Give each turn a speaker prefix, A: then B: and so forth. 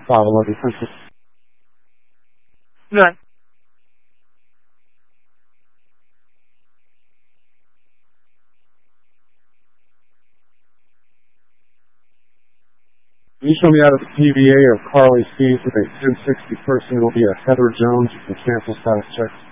A: file 1100.
B: None.
A: Can you show me out of the PVA of Carly Steves with a 1060 person? It'll be a Heather Jones. You can cancel status checks.